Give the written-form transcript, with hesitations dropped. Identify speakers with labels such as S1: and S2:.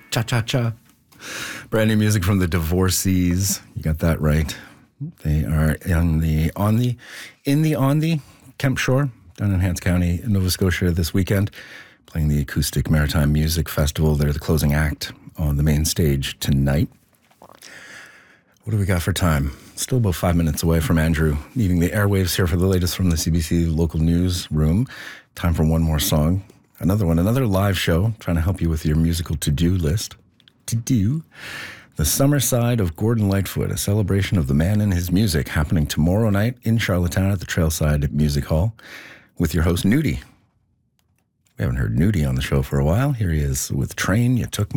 S1: Cha-cha-cha. Brand new music from the Divorcees. You got that right. They are on the Kemp Shore down in Hants County, Nova Scotia this weekend, playing the Acoustic Maritime Music Festival. They're the closing act on the main stage tonight. What do we got for time? Still about 5 minutes away from Andrew needing the airwaves here for the latest from the CBC local newsroom. Time for one more song. Another live show, trying to help you with your musical to-do list. To-do. The Summer Side of Gordon Lightfoot, a celebration of the man and his music, happening tomorrow night in Charlottetown at the Trailside Music Hall with your host, Nudie. We haven't heard Nudie on the show for a while. Here he is with Train, You Took